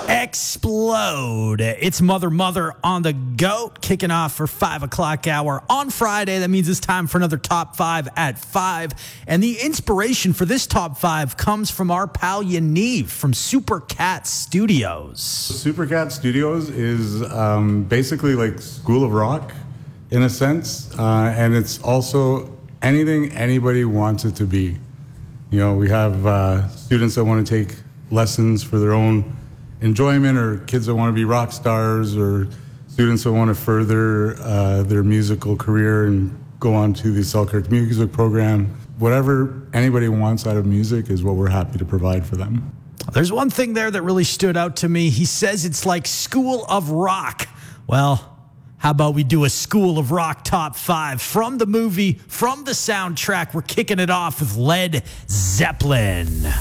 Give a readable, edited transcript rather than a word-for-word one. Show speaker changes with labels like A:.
A: Explode. It's Mother on the Goat, kicking off for 5 o'clock hour on Friday. That means it's time for another Top 5 at 5. And the inspiration for this Top 5 comes from our pal Yaniv from Super Cat Studios.
B: Super Cat Studios is basically like School of Rock in a sense. And it's also anything anybody wants it to be. You know, we have students that want to take lessons for their own enjoyment, or kids that want to be rock stars, or students that want to further their musical career and go on to the Selkirk Music Program. Whatever anybody wants out of music is what we're happy to provide for them.
A: There's one thing there that really stood out to me. He says it's like School of Rock. Well, how about we do a School of Rock Top 5 from the movie, from the soundtrack. We're kicking it off with Led Zeppelin.